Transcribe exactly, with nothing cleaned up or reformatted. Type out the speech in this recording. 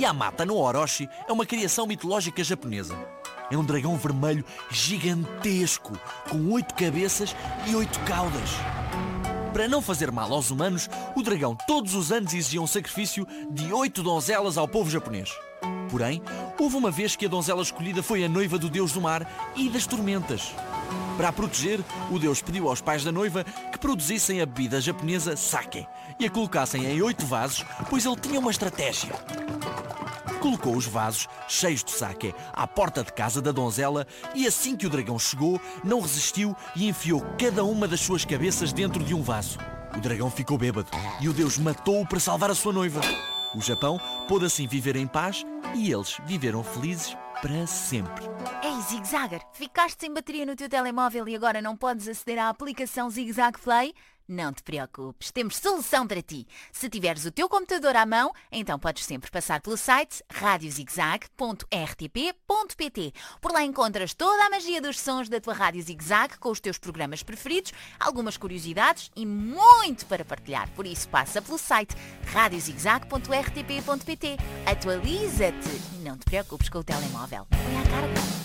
Yamata no Orochi é uma criação mitológica japonesa. É um dragão vermelho gigantesco, com oito cabeças e oito caudas. Para não fazer mal aos humanos, o dragão todos os anos exigia um sacrifício de oito donzelas ao povo japonês. Porém, houve uma vez que a donzela escolhida foi a noiva do deus do mar e das tormentas. Para a proteger, o deus pediu aos pais da noiva que produzissem a bebida japonesa sake e a colocassem em oito vasos, pois ele tinha uma estratégia. Colocou os vasos, cheios de sake, à porta de casa da donzela e assim que o dragão chegou, não resistiu e enfiou cada uma das suas cabeças dentro de um vaso. O dragão ficou bêbado e o deus matou-o para salvar a sua noiva. O Japão pôde assim viver em paz e eles viveram felizes para sempre. Ei, Zig Zagger, ficaste sem bateria no teu telemóvel e agora não podes aceder à aplicação Zig Zag Play? Não te preocupes, temos solução para ti. Se tiveres o teu computador à mão, então podes sempre passar pelo site radio zigzag ponto r t p ponto p t. Por lá encontras toda a magia dos sons da tua Rádio Zig Zag com os teus programas preferidos, algumas curiosidades e muito para partilhar. Por isso passa pelo site radio zigzag ponto r t p ponto p t. Atualiza-te e não te preocupes com o telemóvel. Põe à carga.